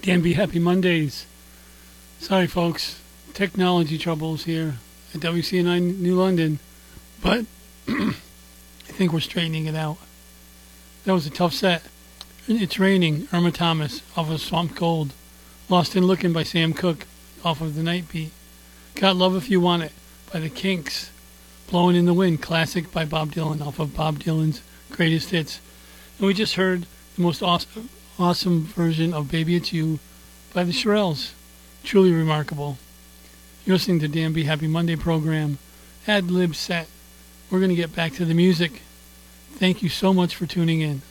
DMB Happy Mondays. Sorry, folks. Technology troubles here at WCNI New London. But I think we're straightening it out. That was a tough set. It's Raining, Irma Thomas, off of Swamp Gold. Lost in Looking by Sam Cooke, off of The Night Beat. Got Love If You Want It by The Kinks. Blowing in the Wind, classic by Bob Dylan, off of Bob Dylan's Greatest Hits. And we just heard the most awesome version of Baby It's You by the Shirelles. Truly remarkable. You're listening to DMB Happy Monday program, Ad Lib Set. We're going to get back to the music. Thank you so much for tuning in.